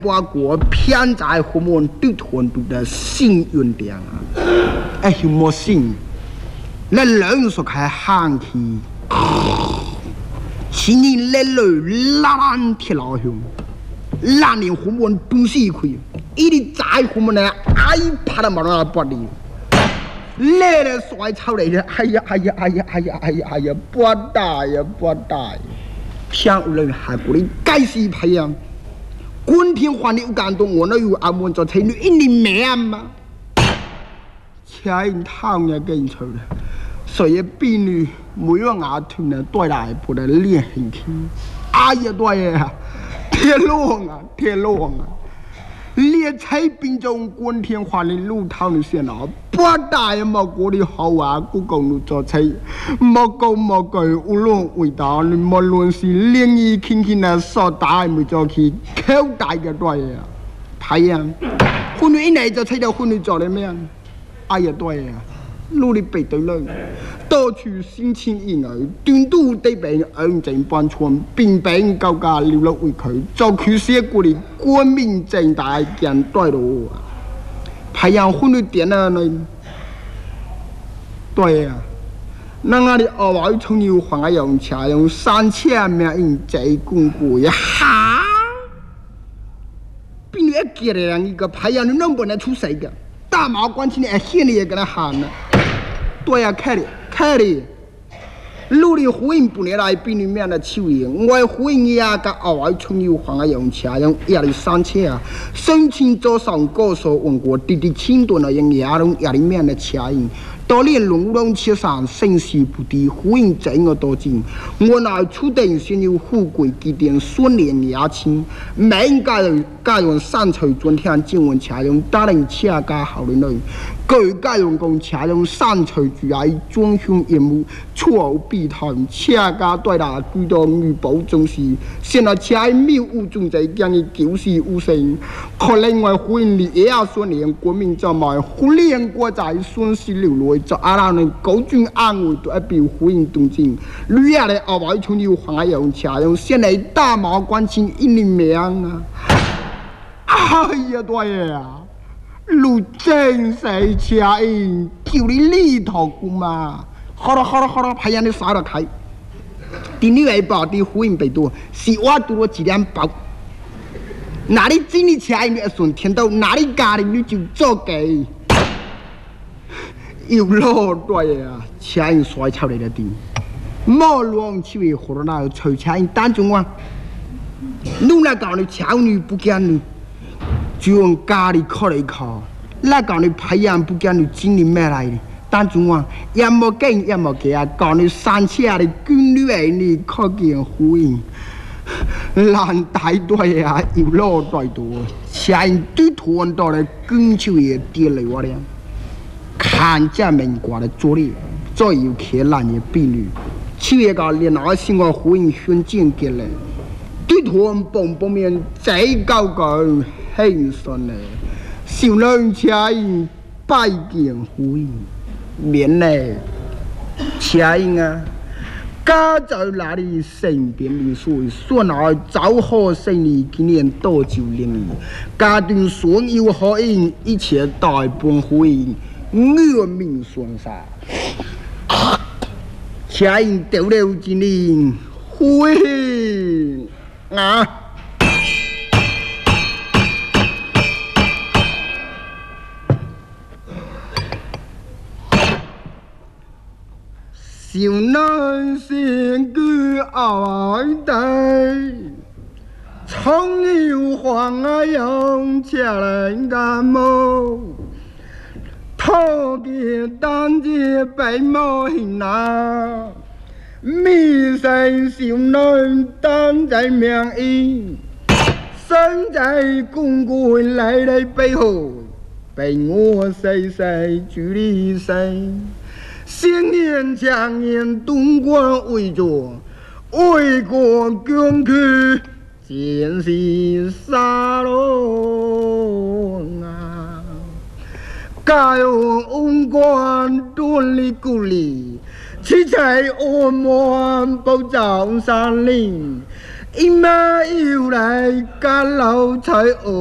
我国偏在我们对团队的幸运点啊！哎，有么幸？那人说开喊起，今年来了烂铁老兄，烂年我们东西亏，一直在我们的挨怕的毛那不离，来了甩草来的，哎呀，不大呀，偏人还不能改死培养。滚天换地有感动，我那有阿门做才女一年命嘛，钱汤也给出了，所以婢女每个牙痛呢，对来不得练很轻。哎呀，对呀，铁路啊，列车并中滚天换地路头的线啊，不大也莫过的好啊，故公路做车，莫高莫贵，无论伟大，你莫论是灵异轻轻的所大没做起，口大嘅对呀，太阳，妇女一来就睇到妇女做的咩？哎呀，对呀，努力背对了。多處先前意外，斷都地病安靜半寸，便病救家流落為佢，做佢寫過嚟光明正大見對路。太陽婦女點啊你？對呀，那我哋偶爾從要黃一樣車用三車命運濟公過呀哈！邊度一見人一個太陽你能不能出世嘅？大毛關係你係現你也跟他喊呢？對呀，看哩，路里呼应不年来比你面的秋叶，我呼应呀个偶尔从有黄啊用车用压力上车啊，申请早上高速问过滴滴轻顿的用压力面的车用，到连龙龙车上生死不敌，呼应整个多金，我那初等先有富贵基点孙连牙亲，每家用三锤转天经文车用打人车家好的人。各家用工车用三锤举爱装凶业务，错必谈车家对啦，居到预保重视。现在车谬误中在将伊就是无声，可另外婚礼也要说连国民在卖，婚恋国在损失流落，就阿拉人高军安慰都一表婚姻动静。女亚的后外从有黄用车用，现在大毛关心一年命啊！哎呀，对呀。路正谁车因，就你里头姑嘛。好了，拍样你杀了开。第二包的呼应被多，是我多了几两包。哪里经理车因的顺天到，哪里家里你就做给。有路对呀，车因摔出来的地，莫乱去为何那吹车因单中啊？你那搞你车女不见你。就用家里考一考，那讲你培养不讲你经历咩来的？但中啊，也冇跟也冇给啊，讲你三次啊，你军旅儿你考见呼应，烂大队啊，有老大多，前对团到了更就也跌了我俩，看见民国的作业，再有看烂的比率，七月个连那些我呼应选进给了，对团帮面再高高。很顺嘞，小人车因拜见呼应，免嘞，车因啊，家在那里身边民宿，说那早好生意今年多久年，家庭所有好因一切大半呼应，我命顺啥？车因丢了今年呼应啊！小男先居爱戴，葱油黄啊用车来感冒，头的单节白毛hình啊，米生小男单在命意，身在公贵来背后，被我细细处理生。新年强年东关为着，为国疆区建是沙龙啊！加油翁关端里故里，七彩我们保障山林， 伊妈又来甲老菜学。